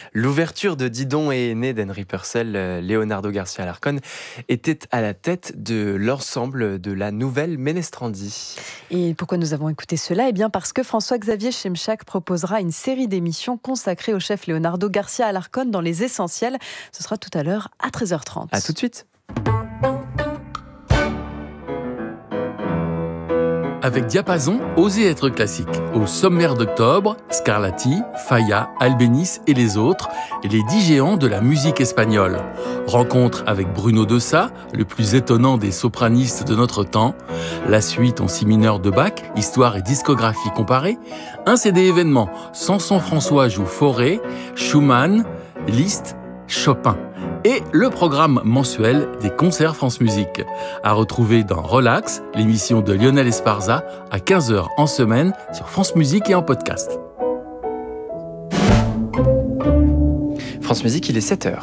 L'ouverture de Didon et Aîné d'Henry Purcell, Leonardo Garcia Alarcón, était à la tête de l'ensemble de la nouvelle Ménestrandi. Et pourquoi nous avons écouté cela ? Eh bien parce que François-Xavier Schemschak proposera une série d'émissions consacrées au chef Leonardo Garcia Alarcón dans Les Essentiels. Ce sera tout à l'heure à 13h30. À tout de suite. Avec Diapason, osez être classique. Au sommaire d'octobre, Scarlatti, Falla, Albéniz et les autres, et les 10 géants de la musique espagnole. Rencontre avec Bruno De Sa, le plus étonnant des sopranistes de notre temps. La suite en si mineur de Bach, histoire et discographie comparée. Un CD événement, Samson François joue Fauré, Schumann, Liszt, Chopin. Et le programme mensuel des concerts France Musique. À retrouver dans Relax, l'émission de Lionel Esparza, à 15h en semaine sur France Musique et en podcast. France Musique, il est 7h.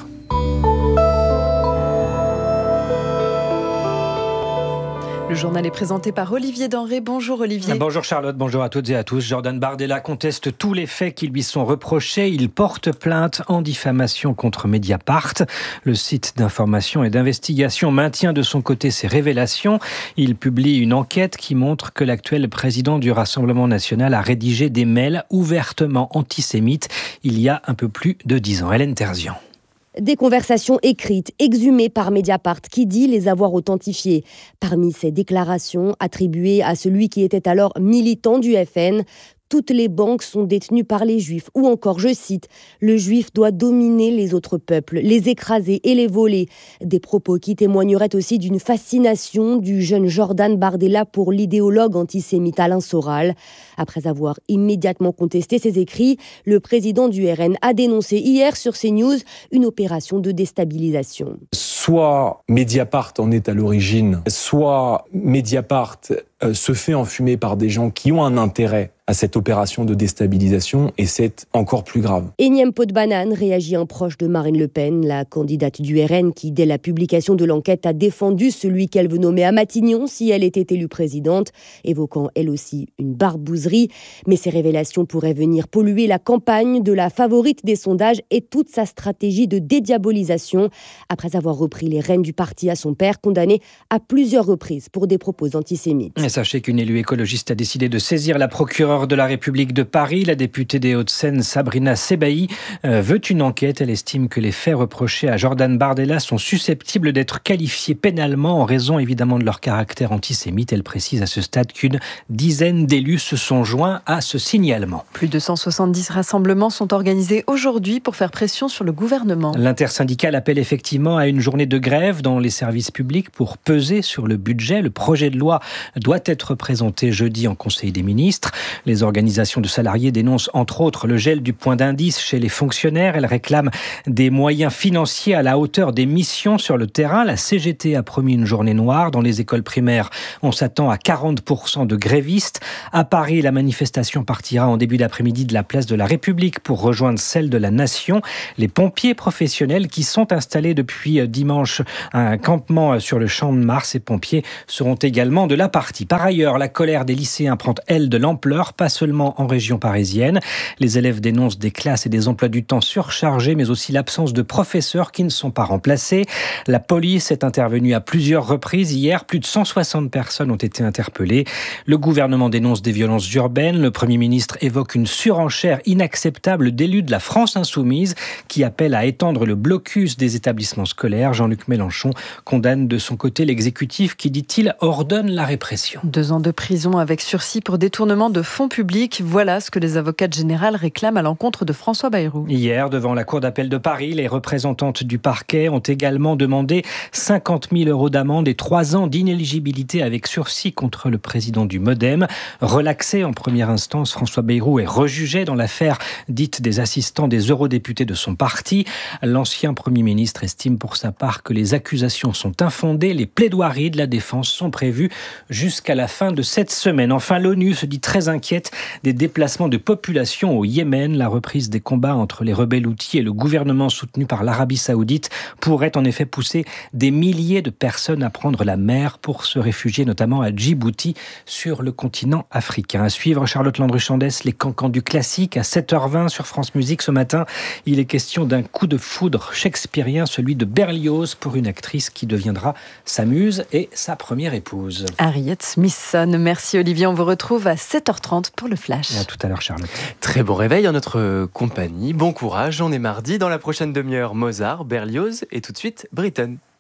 Le journal est présenté par Olivier Denré. Bonjour Olivier. Bonjour Charlotte, bonjour à toutes et à tous. Jordan Bardella conteste tous les faits qui lui sont reprochés. Il porte plainte en diffamation contre Mediapart. Le site d'information et d'investigation maintient de son côté ses révélations. Il publie une enquête qui montre que l'actuel président du Rassemblement national a rédigé des mails ouvertement antisémites il y a un peu plus de 10 ans. Hélène Terzian. Des conversations écrites, exhumées par Mediapart, qui dit les avoir authentifiées. Parmi ces déclarations attribuées à celui qui était alors militant du FN, toutes les banques sont détenues par les Juifs. Ou encore, je cite, « Le Juif doit dominer les autres peuples, les écraser et les voler ». Des propos qui témoigneraient aussi d'une fascination du jeune Jordan Bardella pour l'idéologue antisémite Alain Soral. Après avoir immédiatement contesté ces écrits, le président du RN a dénoncé hier sur CNews une opération de déstabilisation. Soit Mediapart en est à l'origine, soit Mediapart se fait enfumer par des gens qui ont un intérêt à cette opération de déstabilisation, et c'est encore plus grave. Énième pot de banane, réagit un proche de Marine Le Pen, la candidate du RN qui, dès la publication de l'enquête, a défendu celui qu'elle veut nommer à Matignon si elle était élue présidente, évoquant elle aussi une barbouzerie. Mais ces révélations pourraient venir polluer la campagne de la favorite des sondages et toute sa stratégie de dédiabolisation, après avoir repris les rênes du parti à son père, condamné à plusieurs reprises pour des propos antisémites. Et sachez qu'une élue écologiste a décidé de saisir la procureure de la République de Paris. La députée des Hauts-de-Seine, Sabrina Sebaï, veut une enquête. Elle estime que les faits reprochés à Jordan Bardella sont susceptibles d'être qualifiés pénalement en raison évidemment de leur caractère antisémite. Elle précise à ce stade qu'une dizaine d'élus se sont joints à ce signalement. Plus de 170 rassemblements sont organisés aujourd'hui pour faire pression sur le gouvernement. L'intersyndicale appelle effectivement à une journée de grève dans les services publics pour peser sur le budget. Le projet de loi doit être présenté jeudi en Conseil des ministres. Les organisations de salariés dénoncent entre autres le gel du point d'indice chez les fonctionnaires. Elles réclament des moyens financiers à la hauteur des missions sur le terrain. La CGT a promis une journée noire. Dans les écoles primaires, on s'attend à 40% de grévistes. À Paris, la manifestation partira en début d'après-midi de la place de la République pour rejoindre celle de la Nation. Les pompiers professionnels qui sont installés depuis dimanche à un campement sur le Champ de Mars, ces pompiers seront également de la partie. Par ailleurs, la colère des lycéens prend, elle, de l'ampleur, pas seulement en région parisienne. Les élèves dénoncent des classes et des emplois du temps surchargés, mais aussi l'absence de professeurs qui ne sont pas remplacés. La police est intervenue à plusieurs reprises. Hier, plus de 160 personnes ont été interpellées. Le gouvernement dénonce des violences urbaines. Le Premier ministre évoque une surenchère inacceptable d'élus de la France insoumise qui appellent à étendre le blocus des établissements scolaires. Jean-Luc Mélenchon condamne de son côté l'exécutif qui, dit-il, ordonne la répression. 2 ans de prison avec sursis pour détournement de fonds publics. Voilà ce que les avocats généraux réclament à l'encontre de François Bayrou. Hier, devant la Cour d'appel de Paris, les représentantes du parquet ont également demandé 50 000 € d'amende et 3 ans d'inéligibilité avec sursis contre le président du Modem. Relaxé en première instance, François Bayrou est rejugé dans l'affaire dite des assistants des eurodéputés de son parti. L'ancien Premier ministre estime pour sa part que les accusations sont infondées. Les plaidoiries de la défense sont prévues jusqu'à jusqu'à la fin de cette semaine. Enfin, l'ONU se dit très inquiète des déplacements de population au Yémen. La reprise des combats entre les rebelles houthis et le gouvernement soutenu par l'Arabie Saoudite pourrait en effet pousser des milliers de personnes à prendre la mer pour se réfugier notamment à Djibouti sur le continent africain. À suivre, Charlotte Landru-Chandès, les cancans du classique à 7h20 sur France Musique ce matin. Il est question d'un coup de foudre shakespearien, celui de Berlioz, pour une actrice qui deviendra sa muse et sa première épouse. Harriet Smithson. Merci Olivier, on vous retrouve à 7h30 pour le Flash. Et à tout à l'heure Charlotte. Très bon réveil en notre compagnie. Bon courage, on est mardi. Dans la prochaine demi-heure, Mozart, Berlioz et tout de suite, Britten.